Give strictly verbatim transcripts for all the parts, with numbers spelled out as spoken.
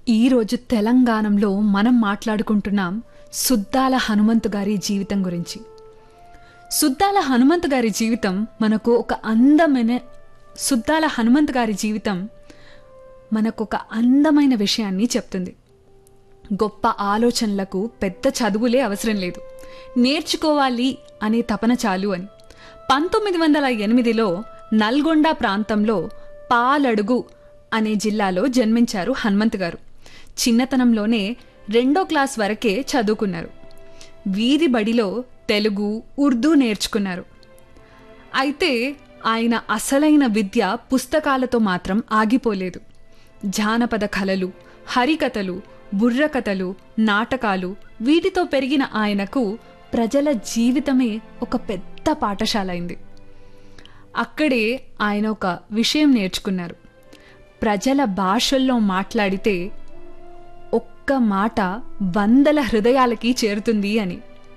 ఈరోజు తెలంగాణలో మనం మాట్లాడుకుంటున్నాం సుద్దాల హనుమంతు గారి జీవితం గురించి. సుద్దాల హనుమంతు గారి జీవితం మనకు ఒక అందమైన సుద్దాల హనుమంతు గారి జీవితం మనకు ఒక అందమైన విషయాన్ని చెప్తుంది. గొప్ప ఆలోచనలకు పెద్ద చదువులే అవసరం లేదు, నేర్చుకోవాలి అనే తపన చాలు అని. పంతొమ్మిది వందల ఎనిమిదిలో నల్గొండ ప్రాంతంలో పాలడుగు అనే జిల్లాలో జన్మించారు హనుమంతు గారు. చిన్నతనంలోనే రెండో క్లాస్ వరకే చదువుకున్నారు. వీధి బడిలో తెలుగు, ఉర్దూ నేర్చుకున్నారు. అయితే ఆయన అసలైన విద్య పుస్తకాలతో మాత్రం ఆగిపోలేదు. జానపద కళలు, హరికథలు, బుర్రకథలు, నాటకాలు వీటితో పెరిగిన ఆయనకు ప్రజల జీవితమే ఒక పెద్ద పాఠశాల అయింది. అక్కడే ఆయన ఒక విషయం నేర్చుకున్నారు. ప్రజల భాషల్లో మాట్లాడితే ఒక్క మాట వందల హృదయాలకి చేరుతుంది అని.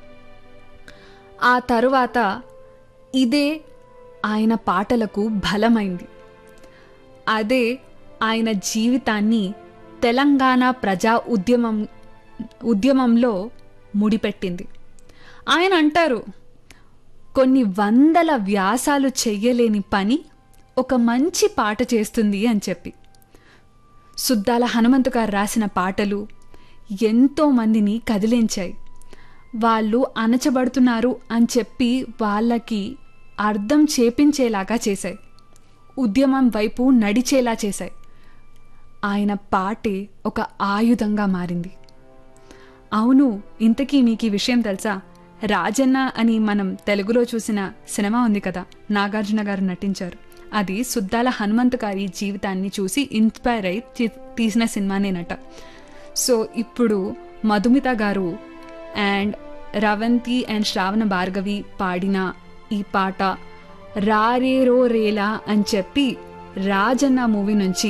ఆ తరువాత ఇదే ఆయన పాటలకు బలమైంది. అదే ఆయన జీవితాన్ని తెలంగాణ ప్రజా ఉద్యమం ఉద్యమంలో ముడిపెట్టింది. ఆయన అంటారు, కొన్ని వందల వ్యాసాలు చెయ్యలేని పని ఒక మంచి పాట చేస్తుంది అని చెప్పి. సుద్దాల హనుమంతు గారు రాసిన పాటలు ఎంతో మందిని కదిలించాయి. వాళ్ళు అణచబడుతున్నారు అని చెప్పి వాళ్ళకి అర్థం చేపించేలాగా చేశాయి, ఉద్యమం వైపు నడిచేలా చేశాయి. ఆయన పాటే ఒక ఆయుధంగా మారింది. అవును, ఇంతకీ మీకు ఈ విషయం తెలుసా? రాజన్న అని మనం తెలుగులో చూసిన సినిమా ఉంది కదా, నాగార్జున గారు నటించారు. అది సుద్దాల హనుమంతు గారి జీవితాన్ని చూసి ఇన్స్పైర్ అయి తీసిన సినిమానేనట. సో ఇప్పుడు మధుమిత గారు అండ్ రవంతి అండ్ శ్రావణ భార్గవి పాడిన ఈ పాట రారే రో రేలా అని చెప్పి రాజన్న మూవీ నుంచి